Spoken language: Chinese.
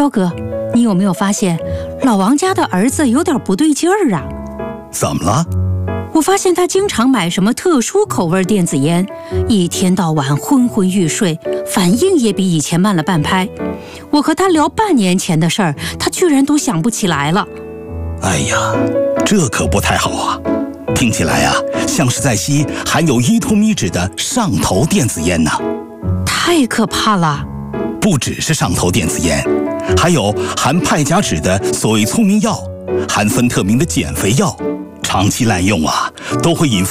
超哥，你有没有发现老王家的儿子有点不对劲儿啊？ 怎么了？ 我发现他经常买什么特殊口味电子烟，一天到晚昏昏欲睡，反应也比以前慢了半拍。我和他聊半年前的事儿，他居然都想不起来了。 哎呀，这可不太好啊！听起来啊，像是在吸含有依托咪酯的上头电子烟呢。 太可怕了！ 不只是上头电子烟，还有含派甲酯的所谓聪明药，含芬特明的减肥药，长期滥用啊，都会引发